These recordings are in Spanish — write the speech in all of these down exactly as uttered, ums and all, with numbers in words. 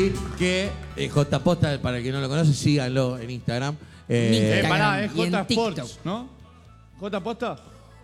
Que eh, J Posta, para el que no lo conoce, síganlo en Instagram. Eh, Eh, pará, es y en J Sports, TikTok. ¿no? ¿J Posta?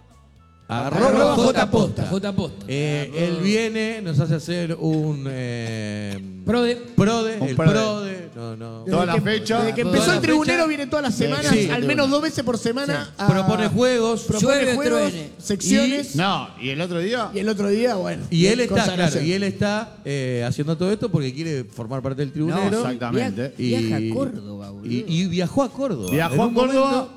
Arroba J Posta. J Posta. Eh, él viene, nos hace hacer un eh, Prode. Prode, Un el prode. Prode. No, no. Toda la que- fecha. Desde que Toda empezó la el tribunero fecha. viene todas las semanas, Sí, al menos dos veces por semana. a- Propone juegos. propone Llueve, juegos, truene. secciones. Y, No, y el otro día. el otro día, bueno. Y él está, consagración. claro, y él está eh, haciendo todo esto porque quiere formar parte del tribunero. No, exactamente. Viaja, viaja a Córdoba, boludo. Y, y viajó a Córdoba. Viajó En a un Córdoba, momento-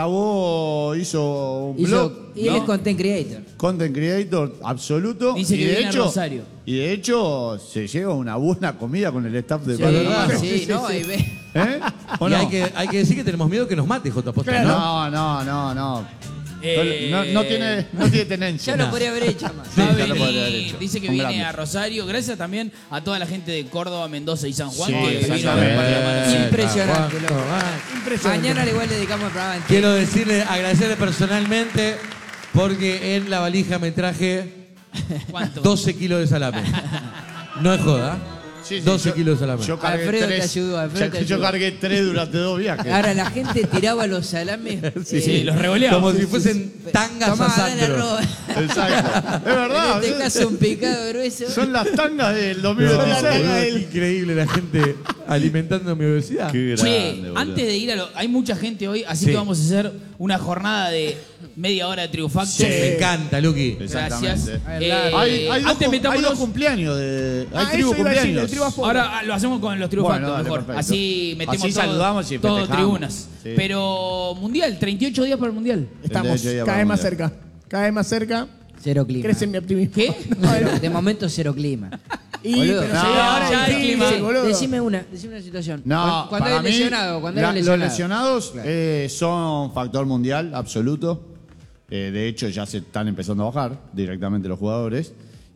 grabó, hizo un Hizo- blog. y él ¿no? es content creator. Content creator absoluto. Dice y que de viene a hecho, Rosario. Y de hecho, se lleva una buena comida con el staff de Sí, Palo Hermano. sí, no, y ve. ¿Eh? ¿O Y no? hay, que, hay que decir que tenemos miedo que nos mate J Posta, Claro. ¿no? No, no, no, no. Eh, no, no tiene, no tiene tenencia. Ya lo podría haber hecho más. Sí, Va a ya lo podría haber venir, hecho. dice que Un viene grande. a Rosario. Gracias también a toda la gente de Córdoba, Mendoza y San Juan Sí, que vino a ver exactamente. Palo Hermano. Impresionante, Juan, loco. Juan. Impresionante. Mañana al igual le dedicamos el programa entero. Quiero decirle, agradecerle personalmente porque en la valija me traje ¿Cuánto? doce kilos de salame. No es joda. Sí, sí, doce yo- kilos de salame. Yo cargué Alfredo te tres, ayudó, Alfredo ya te que yo ayudó. cargué tres durante dos viajes. Ahora la gente tiraba los salames. Sí. Sí, los revoleaba. Como si fuesen tangas Tomá, a dale Sandro. arroz. Exacto. Es verdad. En este caso un picado grueso. Son las tangas del No, dos mil veintiséis. boludo, qué increíble la gente alimentando mi obesidad. Qué Che, grande, boludo. antes de ir a lo... Hay mucha gente hoy, así Sí. que vamos a hacer una jornada de media hora de Triunfacto. Sí, me encanta, Luqui. Gracias. Exactamente. Eh, Hay, hay, dos, antes cum- hay metámonos... dos cumpleaños de. Hay Ah, tribu eso iba a decir, cumpleaños. el tribu afuera. Ahora ah, lo hacemos con los Triunfactos Bueno, dale, mejor. perfecto. Así metemos Así todo, saludamos y todo festejamos. tribunas. Sí. Pero Mundial, treinta y ocho días para el Mundial. Estamos De hecho, ya cada vez vamos más ya. cerca. Cada vez más cerca. Cero clima. Crece mi optimismo. ¿Qué? No, Cero- de momento cero clima. y, Boludo. pero No, se ve ahora ya hay difícil, clima. boludo. Decime una, decime una situación. No, Cuando, cuando para eres mí, lesionado, cuando la- eres lesionado. los lesionados eh, son factor mundial absoluto. Eh, de hecho, ya se están empezando a bajar directamente los jugadores.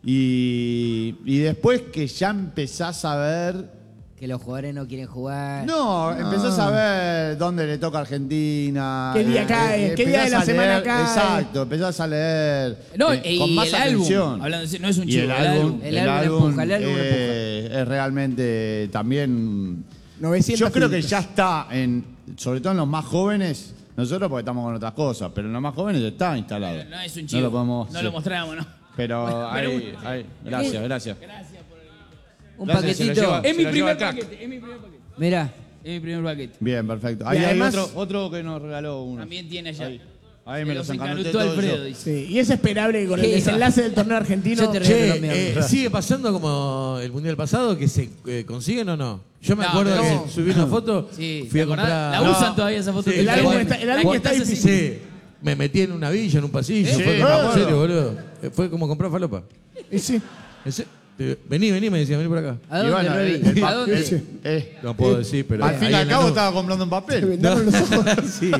Y, y después que ya empezás a ver. Que los jugadores no quieren jugar. No, empezás a ver dónde le toca a Argentina. ¿Qué día cae? ¿Qué día de empezás la a semana leer- cae? Exacto, empezás a leer No, eh, y con más el álbum. atención. Hablando de- no es un Y chivo, el el álbum, álbum. El álbum empuja, el álbum eh, es realmente también. novecientos Yo creo que filitos. ya está en, sobre todo en los más jóvenes. Nosotros porque estamos con otras cosas, pero en los más jóvenes está instalado. No es un chivo. No lo podemos. No sí. lo mostramos, ¿no? Pero, Bueno, pero ahí- bueno. ahí- gracias, gracias. Un Gracias, se lo paquetito. lleva. Es mi lo lleva primer el crack. paquete. Es mi primer paquete. Mirá. Es mi primer paquete. Bien, perfecto. Y Ahí hay además- otro, otro que nos regaló uno. También tiene allá. Ahí, ahí Se me los los encanuté encanutó todos Alfredo, yo. dice. Sí, y es esperable que con el ¿Qué? desenlace del torneo argentino. Yo te regalo Che, los míos. eh, ¿sigue pasando como el Mundial pasado que se eh, consiguen o no? Yo me No, acuerdo no. que subí una foto, Sí, fui a ¿te acordás? comprar... La usan No. todavía esa foto. Sí, el que álbum traen. está- el La álbum que está estás difícil. así. Sí, me metí en una villa, en un pasillo, ¿Eh? fue Sí, como, me en acuerdo. serio, boludo. Eh, Fue como comprar falopa. Y sí. En se- eh, Vení, vení, me decía, vení por acá. ¿A Y dónde, bueno, Revi? el- el ¿A pa- dónde? el- eh, No puedo decir, pero... al fin y ahí al en la cabo nu- estaba comprando un Te papel. vendamos los ojos. sí.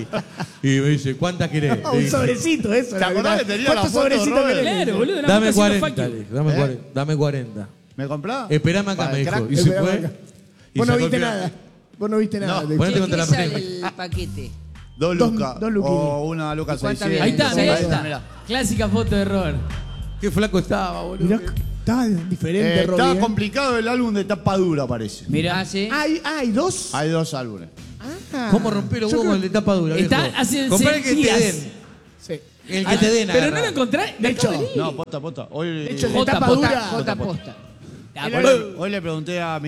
Y me dice, ¿cuántas querés? Ah, Le un dije, sobrecito, eso. ¿Te la acordás verdad. que tenía la ¿Cuántos foto, sobrecitos Robert? querés? Claro, boludo. una Dame foto haciendo cuarenta, fuck le you. dije, dame ¿Eh? cuarenta. Dame cuarenta. ¿Me comprás? Esperame acá, Para me el dijo. crack. Y se Esperame fue. acá. y Vos no sacó viste el- nada. Vos no viste nada. No, de ponete hecho. contra ¿Qué la sale pared. el paquete? Dos Dos- lucas. dos luquini. O una luca ¿Y cuánta seiscientos. Ahí está, Sí, mirá, ahí ahí está. mirá. Clásica foto de Robert. Qué flaco estaba, boludo. Mirá, está diferente, Eh, Robbie. está ¿eh? complicado el álbum de tapa dura, parece. Mirá. Ah, sí. ¿Hay, hay dos? Hay dos álbumes. Ah. ¿Cómo romper los Yo huevos creo- con el de tapa dura, Está viejo? hace Comprá seis el que te días. den. Sí. El que te den, Pero no agarrá. lo encontré. De hecho, No, posta, posta. Hoy, de hecho, el de J tapa Posta, dura. J posta. hoy, le- hoy le pregunté a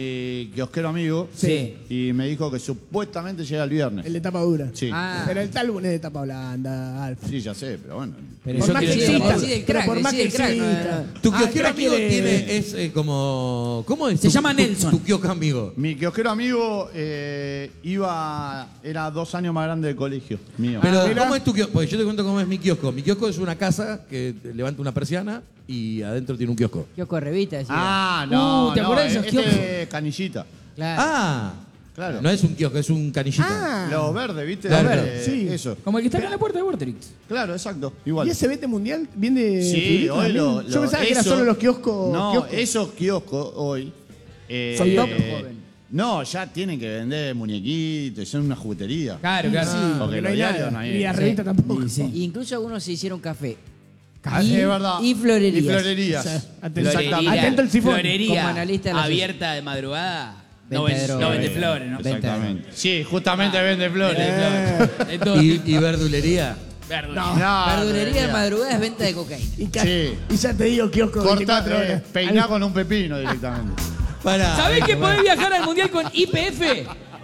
mi kiosquero amigo Sí. y me dijo que supuestamente llega el viernes. El de tapa dura. Sí. Ah. Pero el álbum es de tapa blanda, Alf. Sí, ya sé, pero bueno. Pero Por yo más quiero que decir, exista. Decide el Pero crack, por más decide que el crack. no, exista. no, no. Tu Ah, kiosquero creo amigo que- tiene, es eh, como... ¿Cómo es? Se tu- llama tu- Nelson. Tu kiosco amigo. Mi kiosquero amigo eh, iba, era dos años más grande del colegio mío. Pero, mirá. ¿cómo es tu kiosco? Porque yo te cuento cómo es mi kiosco. Mi kiosco es una casa que levanta una persiana y adentro tiene un kiosco. Kiosco de revista, decía. Ah, no, Uh, ¿te no, acordás de esos este kioscos? es canillita. Claro. Ah, Claro. no es un kiosco, es un canillito. Ah. Los verdes, ¿viste? Claro, Los claro. verdes, Sí. Eso. Como el que está acá en la puerta de Vorterix. Claro, exacto. Igual. ¿Y ese vete mundial viene Sí, figuritas hoy también? lo, Yo lo- pensaba que era eso- solo los kioscos. No, kioscos. esos kioscos hoy. eh, Soy top joven. No, ya tienen que vender muñequitos, son una juguetería. Claro, claro. Sí, Porque porque no los hay diarios nada. no hay. Ni la Sí. revista tampoco. Y sí. Y incluso algunos se hicieron café. Ah, es verdad. y florerías. Y florerías. O sea, atento, Florería, atento al sifón. florería Como analista de la abierta de madrugada. No Venta de vende, droga. no vende flores, ¿no? Venta de Exactamente. Sí, justamente vende flores. Vende flores. De todo ¿Y, tipo. y verdulería? Verde. No, Verdulería de no, madrugada es venta de cocaína. Y, ca- Sí. y ya te digo, kiosco Corta, veinticuatro eh, horas. peiná con un pepino directamente. Pará. ¿Sabés que bueno. podés viajar al mundial con I P F?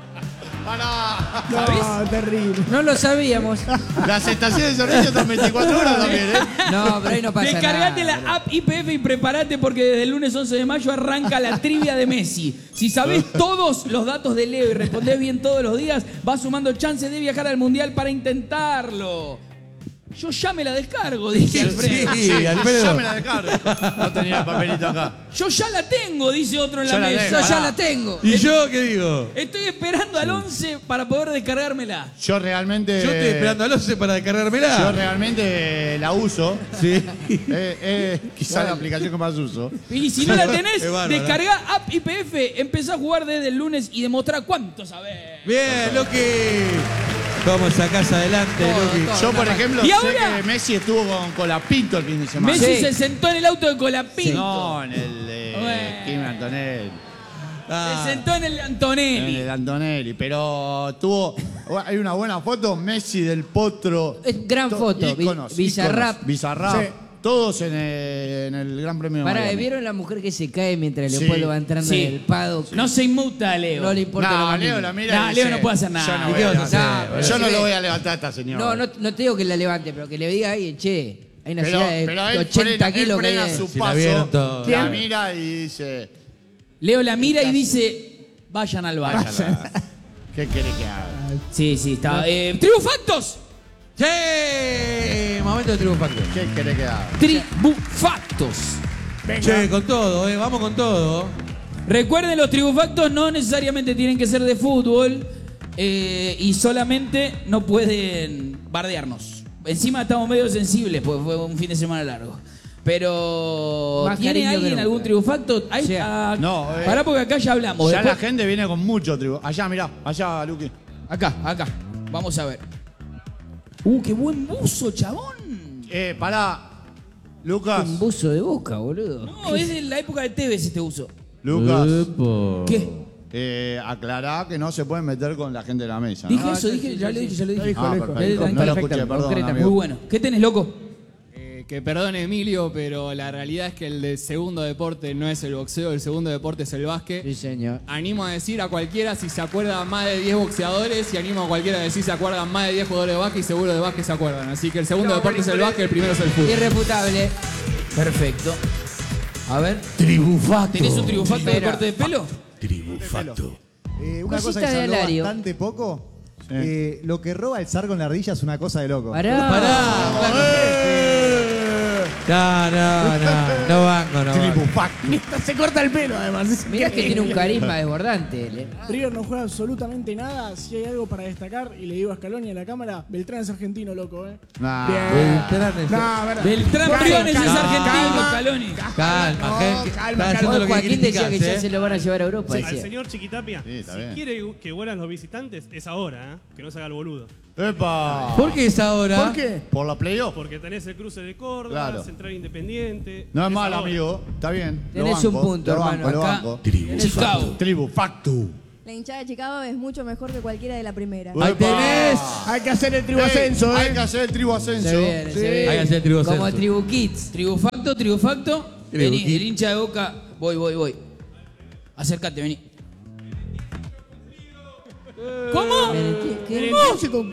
Pará. No, terrible. No lo sabíamos. Las estaciones de servicio están veinticuatro horas también, ¿eh? No, pero ahí no pasa Descargate nada. la app I P F y prepárate porque desde el lunes once de mayo arranca la trivia de Messi. Si sabés todos los datos de Leo y respondés bien todos los días, vas sumando chances de viajar al mundial para intentarlo. Yo ya me la descargo, dice Alfredo. Sí, Alfredo. Ya me la descargo. No tenía el papelito acá. Yo ya la tengo, dice otro en la Ya la mesa. tengo. Yo ya Pará. la tengo. ¿Y yo qué digo? Estoy esperando al once para poder descargármela. Yo realmente. Yo estoy esperando al once para descargármela. Yo realmente la uso. Sí. Eh, eh, quizá la aplicación que más uso. Y si no la tenés, Qué bárbaro. descargá app I P F, empezá a jugar desde el lunes y demostrá cuánto sabés. Bien, Luqui. ¿Cómo sacás adelante, Todo, Luqui? todo. Yo, por ejemplo, ¿Y sé ahora? que Messi estuvo con Colapinto el fin de semana. Messi Sí. se sentó en el auto de Colapinto. No, en el eh, Bueno. Kim Antonelli. Ah, Se sentó en el En Antonelli. el Antonelli. Pero tuvo. Hay una buena foto, Messi del Potro. Es gran To- foto. Vi- íconos, Bizarrap. íconos, Bizarrap. Sí. Todos en el, en el Gran Premio de Pará, Miami. ¿vieron la mujer que se cae mientras Sí. Leopoldo va entrando Sí. en el paddock? No se inmuta, Leo. No le importa lo No, más Leo mínimo. la mira No, y Leo dice, no puede hacer nada. Yo no, ¿Y voy qué a vas a levantar- hacer? yo no Sí. lo voy a levantar a esta señora. No, no, no te digo que la levante, pero que le diga ahí, che, hay una pero, ciudad de pero él ochenta frena, él kilos que frena hay- su Si la paso, vieron todos. la ¿Quién? mira y dice, Leo la mira y dice, vayan al bar. ¿qué querés que haga? Sí, sí, está. Eh, ¡Tribufactos! ¡Sí! Momento de triunfante. ¿Qué querés que haga? Tribufactos. Che, con todo, eh. Vamos con todo. Recuerden, los tribufactos no necesariamente tienen que ser de fútbol eh, y solamente no pueden bardearnos. Encima estamos medio sensibles porque fue un fin de semana largo. Pero, Más ¿tiene cariño que alguien nunca. algún tribufacto? Ahí Sí. está. No, eh, Pará porque acá ya hablamos. Ya Después- la gente viene con mucho tribu. Allá, mirá, allá, Luqui. Acá, acá. Vamos a ver. Uh, qué buen buzo, chabón. Eh, pará. Lucas, Un buzo de boca, boludo. No, es de la época de Tevez este uso. Lucas, Epo. ¿Qué? eh, aclará que no se pueden meter con la gente de la mesa, Dije ¿no? eso, dije, ya lo dije, ya lo dije. dijo, Ah, lo dijo. perfecto. Tranquilo, No lo perfecto, escuché, perdón, concreta, amigo. Muy bueno. ¿Qué tenés, loco? Eh, que perdone Emilio, pero la realidad es que el de segundo deporte no es el boxeo, el segundo deporte es el básquet. Sí, señor. Animo a decir a cualquiera si se acuerda más de diez boxeadores y animo a cualquiera a decir si se acuerdan más de diez jugadores de básquet y seguro de básquet se acuerdan. Así que el segundo deporte es el básquet, el primero es el fútbol. Irrefutable. Perfecto. A ver. Tribufato. ¿Tenés un tribufacto de Mira. corte de pelo? Tribufato. Eh, una Cosita cosa que de se habló Alario. bastante poco. eh, lo que roba el zar con la ardilla es una cosa de loco. Pará. Pará. No, no, no. No banco, no. banco. Se corta el pelo, además. Es Mirá que tiene un increíble. carisma desbordante. él, eh. River no juega absolutamente nada. Si hay algo para destacar, y le digo a Scaloni a la cámara, Beltrán es argentino, loco, ¿eh? Nah. Beltrán es- No, verdad. Beltrán Calma, Briones es calma, argentino, calma. Scaloni. Calma, No, gente. calma, Está calma. haciendo lo que Joaquín decía que criticás, ya eh. se lo van a llevar a Europa. Al decía. señor Chiquitapia, Sí, está si bien. quiere que vuelan los visitantes, es ahora, ¿eh? Que no se haga el boludo. ¡Epa! ¿Por qué es ahora? ¿Por qué? ¿Por la playoff? Porque tenés el cruce de Córdoba, Claro. Central Independiente. No es mal, ahora. amigo. Está bien. lo Tenés un banco, punto, lo hermano. banco, lo Acá. banco. Chicago. Tribu, factu. La hinchada de Chicago es mucho mejor que cualquiera de la primera. Ahí Epa. tenés. Hay que hacer el tribu Ey, ascenso, Hay ¿eh? que hacer el tribu ascenso. Se viene, Sí. se viene. Hay que hacer tribu Como ascenso. Tribu Kids. Tribufacto, tribufacto. Tribu Vení, Kid. el hincha de Boca. Voy, voy, voy. Acércate, vení. ¿Cómo? ¿Qué? Músico.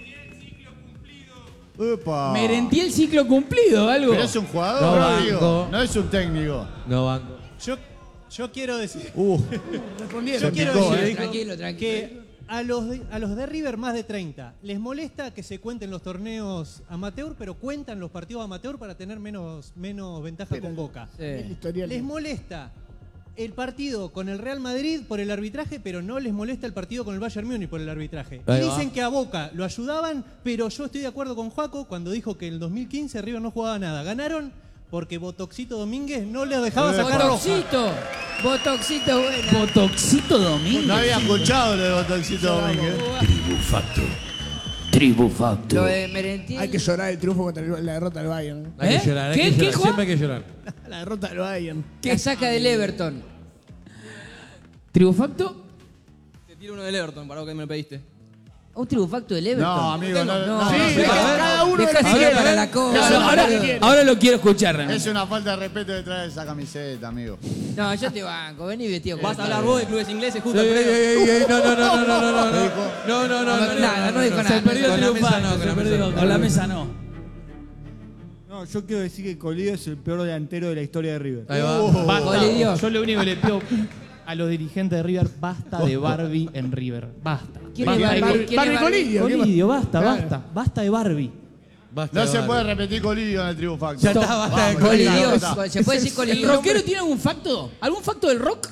Epa. Merentí el ciclo cumplido, algo. Pero es un jugador, No no, banco. digo. No es un técnico. No banco. Yo, yo quiero decir, Uh, yo quiero picó, decir eh. Tranquilo, tranquilo. que a los, de, a los de River más de treinta les molesta que se cuenten los torneos amateur, pero cuentan los partidos amateur para tener menos, menos ventaja con Boca. El Sí. historial. Les molesta el partido con el Real Madrid por el arbitraje, pero no les molesta el partido con el Bayern Múnich por el arbitraje. Ahí Y va. dicen que a Boca lo ayudaban, pero yo estoy de acuerdo con Joaco cuando dijo que en el dos mil quince River no jugaba nada. Ganaron porque Botoxito Domínguez no les dejaba sacar roja. Botoxito. Botoxito, buena. Botoxito Domínguez. no había escuchado lo de Botoncito Domínguez. Tribufacto. Lo de Merentiel. Hay que llorar el triunfo contra el- la derrota del Bayern. Hay ¿Eh? que llorar, hay ¿Qué? que ¿Qué, llorar. Juan? Siempre hay que llorar. La derrota del Bayern. La saca del Everton. ¿Tribufacto? Te tiro uno del Everton, para que me lo pediste. Un tribufacto del Everton. No, amigo, no. No, no, Sí, no, deja- no, cada uno de Dejá los que que para la cosa. Claro, ahora, ahora que quiere. ahora lo quiero escuchar, realmente. Es una falta de respeto de traer esa camiseta, amigo. No, yo te banco. Vení vestido. Vas a hablar vos de clubes ingleses justo Ey, al ey, pedo. ey, ey, no, no, no, no, no, no, no, no, no, no, no, No, nada, no dijo nada. Se perdió Con el la mesa tribufacto, no, con se la mesa perdió. no. Con la mesa no. No, yo quiero decir que Colidio es el peor delantero de la historia de River. Ahí va. Basta. Colidio. Yo lo único que le pido a los dirigentes de River, basta de Barbie en River. Basta. ¿Quién es Basta de- Barbie? ¿Quién es Barbie Barbie? Colidio. ¿qué Colidio, basta, Claro. basta. Basta de Barbie. Basta No de se barrio. puede repetir Colidio en el Tribufacto. Ya está, basta de Vamos, Colidio. ya está. ¿Se puede decir ¿El Colidio? rockero tiene algún facto? ¿Algún facto del rock?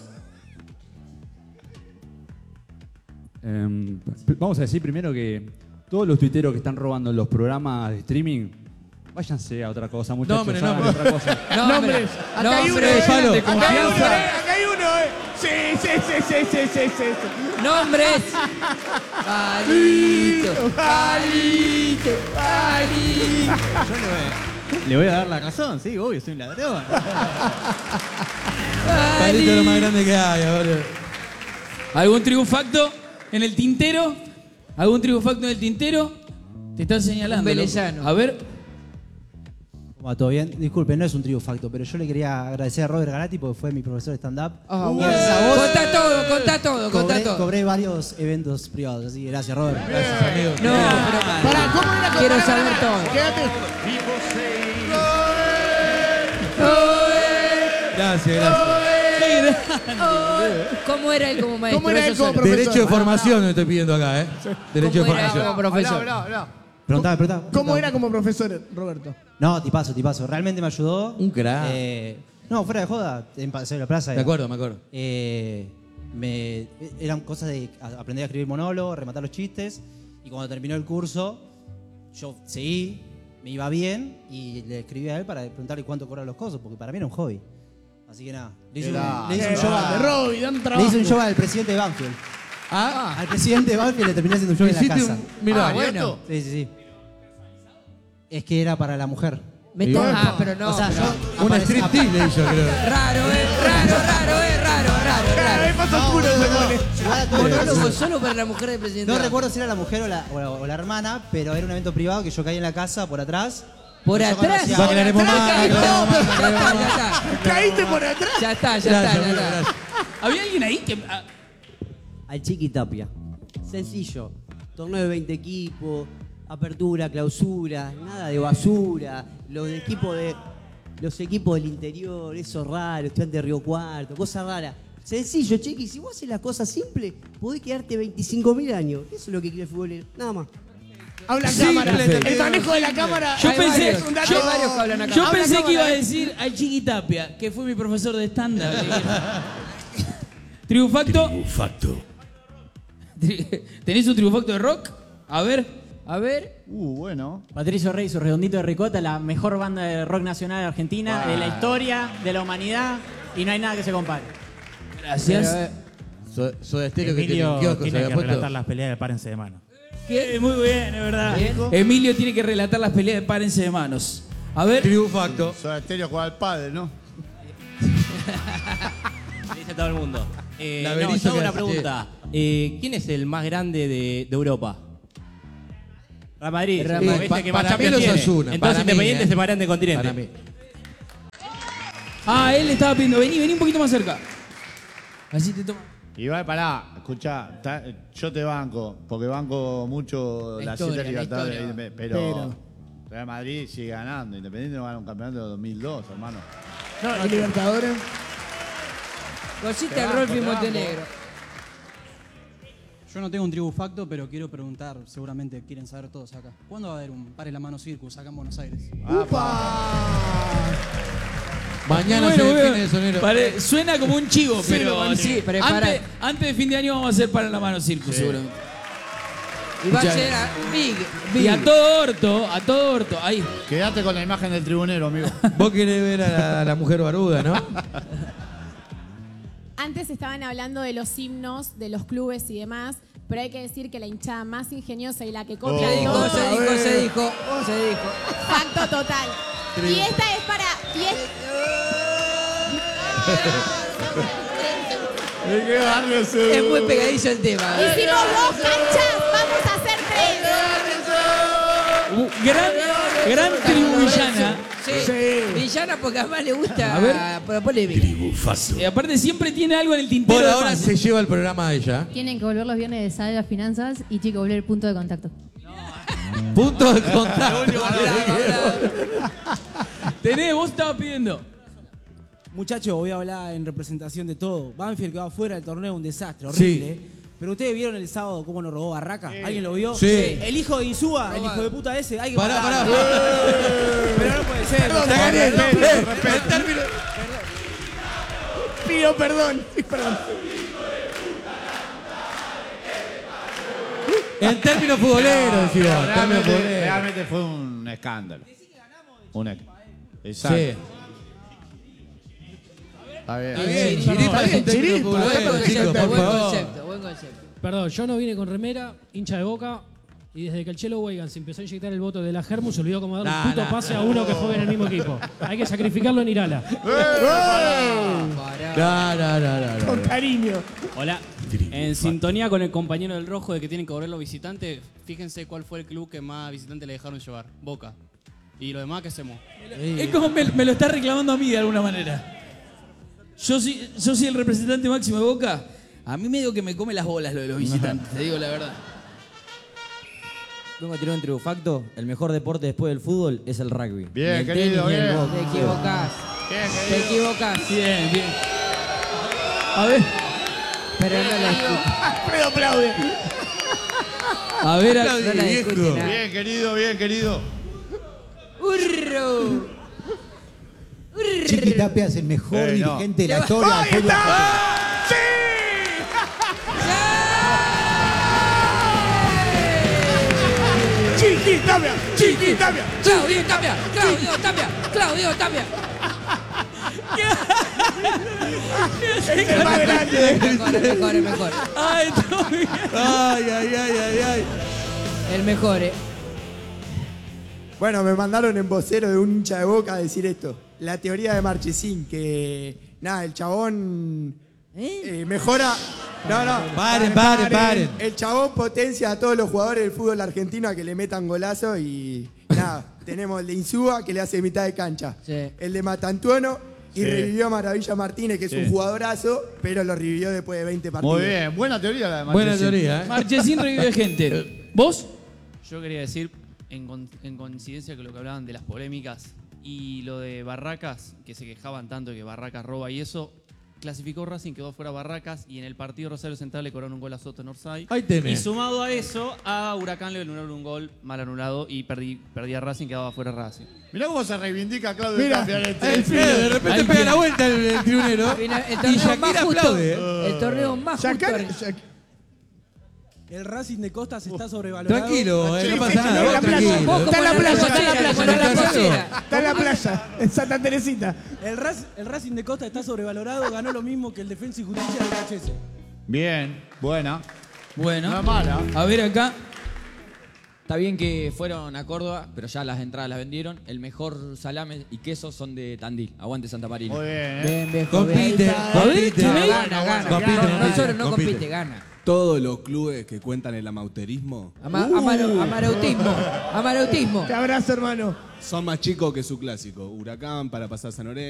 Em, p- vamos a decir primero que todos los tuiteros que están robando los programas de streaming, váyanse a otra cosa, muchachos. Nombre, hagan nombre. otra cosa. Nombres. Acá hay uno, Nombres, eh. palo. De Acá confianza. hay uno, eh. Acá hay uno, eh. Sí, sí, sí, sí, sí, sí, sí. sí. Nombres. Palito. Palito. Palito. Le voy a dar la razón, sí, obvio, soy un ladrón. Palito es lo más grande que hay, boludo. ¿Algún tribufacto en el tintero? ¿Algún tribufacto en el tintero? Te están señalando. Un velezano. loco. A ver. ¿Cómo va? ¿Todo bien? Disculpe, no es un tribufacto, pero yo le quería agradecer a Robert Galati porque fue mi profesor de stand-up. Ah, Y bueno. gracias a vos, Contá todo, contá todo, contá cobré, todo. cobré varios eventos privados, así que gracias, Robert. Gracias, amigo. No, pero Pará, ¿cómo era? quiero Pará, saber pará, todo. Quédate. Gracias, gracias. ¿Cómo era él como maestro? ¿Cómo era él Eso como solo. profesor? Derecho de formación me estoy pidiendo acá, ¿eh? Derecho de ¿Cómo era formación. como profesor? Hablá, hablá, hablá. Preguntame, preguntame. ¿Cómo era como profesor, Roberto? No, tipazo, tipazo. Realmente me ayudó. Un crack. Eh, no, fuera de joda, en Paseo de la Plaza. Me era. acuerdo, me acuerdo. Eh, me, eran cosas de a- aprender a escribir monólogo, rematar los chistes. Y cuando terminó el curso, yo seguí, me iba bien y le escribí a él para preguntarle cuánto cobran los cosos, porque para mí era un hobby. Así que nada, le hice, un, Era- le hice un Qué show grande, a- Robbie, dan le trabajo. hice un show al presidente de Banfield. Ah, Al presidente de Banfield le terminé haciendo un show en la hiciste casa. un. Mirá, Ah, bueno. Sí, sí, sí. Es que era para la mujer. Me Y está- bueno. Ah, pero no. o sea, pero- yo un aparec- striptease le hizo, creo. Raro, eh. Raro, raro, eh. Raro, raro, Cada vez raro. más oscuro se pone. Igual a todo Monólogo eso. solo para la mujer del presidente. No recuerdo si era la mujer o la, o la- o la hermana, pero era un evento privado que yo caí en la casa por atrás. Por Yo atrás. conocía- No aclaremos Por más, atrás, aclaremos no, más, ya está, aclaremos ya está. Caíste por atrás. Ya está, ya Gracias, está, ya amigo, está. gracias. ¿Había alguien ahí que.? ah, Al Chiqui Tapia. Sencillo. Torneo de veinte equipos, apertura, clausura, nada de basura, los equipos de los equipos del interior, eso raro, estudiante de Río Cuarto, cosa rara. Sencillo, Chiqui, si vos haces las cosas simples, podés quedarte veinticinco mil años. Eso es lo que quiere el futbolero, nada más. Habla Sí, cámara. perfecto. El manejo de la cámara. Yo Hay pensé, varios, un dato. yo, Hay varios que hablan acá. yo Habla pensé que cámara, iba a eh. decir al Chiqui Tapia, que fue mi profesor de stand-up. Tribufacto. Tribufacto. ¿Tenés un tribufacto de rock? A ver. A ver. Uh, bueno. Patricio Rey, su redondito de ricota, la mejor banda de rock nacional de Argentina, Wow. de la historia, de la humanidad, y no hay nada que se compare. Gracias. Pero, eh, So- Soda Stereo que tiene Emilio un kiosco, se tiene había que puesto. relatar las peleas de párense de mano. ¿Qué? Muy bien, es verdad. Bien. Emilio tiene que relatar las peleas de párense de manos. A ver. Tribufacto. Soda Stereo juega al padre, ¿no? Le dice a todo el mundo. Eh, La no, Berizo yo hago que una hace- pregunta. Eh, ¿Quién es el más grande de, de Europa? Real Madrid, Real porque Madrid. viste que Pa- más para mí Champions los tiene. Asuna, Entonces para mí, Independiente eh. se paran de continente. Para mí. Ah, él estaba pidiendo. Vení, vení un poquito más cerca. Así te toma. Igual, pará, escuchá, ta- yo te banco, porque banco mucho La las historia, siete la libertades, historia. pero, Pero- Real Madrid sigue ganando. Independiente no gana un campeonato de dos mil dos, hermano. No, y Libertadores. Cosita Te de banco, Rolfi te banco. Montenegro. Yo no tengo un tribufacto, pero quiero preguntar, seguramente quieren saber todos acá. ¿Cuándo va a haber un Pare la Mano Circus acá en Buenos Aires? Mañana Bueno, se bueno, define el sonero. pare- suena como un chivo, Sí, pero. lo- sí, prepara- antes, antes de fin de año vamos a hacer para la mano circus, seguramente. Y va a Escuchá. ser a Big, Y Big. a todo orto, a todo orto. Ahí. Quédate con la imagen del tribunero, amigo. Vos querés ver a la, a la mujer baruda, ¿no? Antes estaban hablando de los himnos, de los clubes y demás, pero hay que decir que la hinchada más ingeniosa y la que Se copia dijo, todo. se dijo, se dijo, se dijo. Facto total. Y esta es para. Y es- Es muy pegadizo el tema. Hicimos dos canchas, vamos a hacer tres. Uh, gran, gran tribu villana. Sí. Villana porque además le gusta A ver. la polémica. Y aparte siempre tiene algo en el tintero. Por de ahora más. se lleva el programa a ella. Tienen que volver los viernes de Sabe las Finanzas y Chico volver el punto de contacto. Punto de contacto. Tenés, vos estabas pidiendo. Muchachos, voy a hablar en representación de todo. Banfield que va fuera del torneo, un desastre, horrible. Pero ustedes vieron el sábado cómo nos robó Barraca. ¿Alguien lo vio? Sí. El hijo de Insúa, el hijo de puta ese, hay que Pará, matarlo. pará. Pero no puede ser. Perdón, no, Daniel, perdón, eh, perdón, eh, respeto. en términos- Pido perdón. perdón. En términos futboleros, decimos. En términos Realmente, futboleros. realmente fue un escándalo. Un esc- Exacto. Sí. Está bien. Está bien, Chiripa es un técnico futbolero, chicos, por Buen favor. concepto, buen concepto. Perdón, yo no vine con remera, hincha de Boca, y desde que el Chelo Weigan se empezó a inyectar el voto de la Germu, se olvidó cómo dar Nah, un puto nah. pase a uno que juega en el mismo equipo. Hay que sacrificarlo en Irala. No, no, no, no, no. Con cariño. Hola. En sintonía con el compañero del rojo de que tienen que volver los visitantes, fíjense cuál fue el club que más visitantes le dejaron llevar. Boca. Y lo demás, ¿qué hacemos? Es como me, me lo está reclamando a mí de alguna manera. Yo soy, yo soy el representante máximo de Boca. A mí medio que me come las bolas lo de los visitantes, te digo la verdad. Vengo a tirar un tribufacto. El mejor deporte después del fútbol es el rugby. Bien, Ni el querido, tenis, ni el bien. box. Te equivocás. Bien, Te querido. equivocás. Bien, bien. A ver, Pero no la discuto. Alfredo aplaude. a ver, a- No la discute nada. Bien, querido, bien, querido. ¡Urro! Chiqui Tapia es el mejor Eh, no. dirigente de la historia del ¡Ahí fútbol. está! ¡Sí! Chiqui Tapia, Chiqui Tapia. Claudio Tapia, Claudio Tapia, Claudio Tapia. Es el más grande. El mejor, el mejor, el mejor. Ay, Tommy. Ay, ay, ay, ay, ay. El mejor, eh. Bueno, me mandaron en vocero de un hincha de Boca a decir esto. La teoría de Marchesín, que nada, el chabón eh, mejora... No, no. Paren, paren, paren. El chabón potencia a todos los jugadores del fútbol argentino a que le metan golazo y nada. Tenemos el de Insúa que le hace mitad de cancha. Sí. El de Matantuono y Sí. revivió a Maravilla Martínez, que es Sí. un jugadorazo, pero lo revivió después de veinte partidos. Muy bien, buena teoría la de Buena Marchesín. teoría, ¿eh? Marchesín revive gente. ¿Vos? Yo quería decir, en, con- en coincidencia con lo que hablaban de las polémicas y lo de Barracas, que se quejaban tanto de que Barracas roba y eso, clasificó Racing, quedó fuera Barracas y en el partido Rosario Central le cobraron un gol a Soto en Orsay. Ahí tenés. Y sumado a eso, a Huracán le anularon un gol mal anulado y perdí, perdí a Racing, quedaba fuera Racing. Mirá cómo se reivindica a Claudio Mira, Tapia en este. El pibe, de repente Ahí pega tiene. la vuelta el, el tribunero. Vino el Y torneo más Shakira justo. aplaude. ¿eh? El torneo más justo. Sacar- El Racing de Costas está sobrevalorado. Tranquilo, eh, no pasa sí, nada. sí, vos la playa. tranquilo. Vos Está en la como playa, la está en la cochera, playa, como la está en la cochera. Está en la playa, en Santa Teresita. El, Raz- el Racing de Costa está sobrevalorado, ganó lo mismo que el Defensa y Justicia del H S. Bien, buena. Bueno. No es mala. A ver acá. Está bien que fueron a Córdoba, pero ya las entradas las vendieron. El mejor salame y queso son de Tandil. Aguante Santa Marina. Muy bien, ¿eh? Bien, viejo. Compite, bien. A ver, compite. teammate. Gana, gana. Compite, No, compite, no solo no compite. compite, gana. Todos los clubes que cuentan el amauterismo Ama- amaro- amarautismo. Amarautismo. Te abrazo, hermano. son más chicos que su clásico. Huracán para pasar San Lorenzo.